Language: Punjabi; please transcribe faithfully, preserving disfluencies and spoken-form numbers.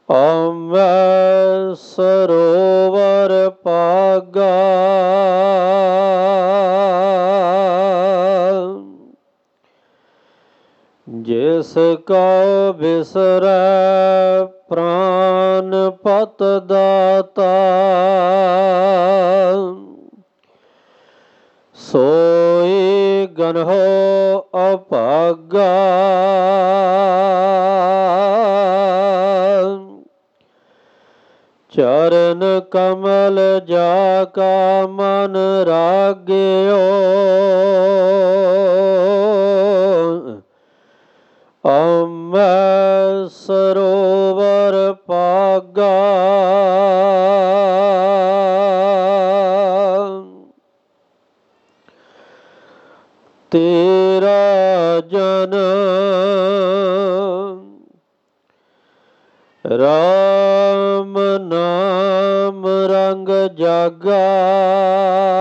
ਅੰਮ੍ਰਿਤ ਸਰੋਵਰ ਪਾਗਾ, ਜਿਸ ਕਉ ਬਿਸਰੈ ਪ੍ਰਾਨ ਪਤ ਦਾਤਾ, ਸੋਈ ਗਨਹੁ ਅਭਾਗਾ। ਚਰਨ ਕਮਲ ਜਾ ਕਾ ਮਨ ਰਾਗਿਓ, ਅੰਮ੍ਰਿਤ ਸਰੋਵਰ ਪਾਗਾ। ਤੇਰਾ ਜਨਮ ਰਾਮ ਨਾਮ ਰੰਗ ਜਾਗਾ,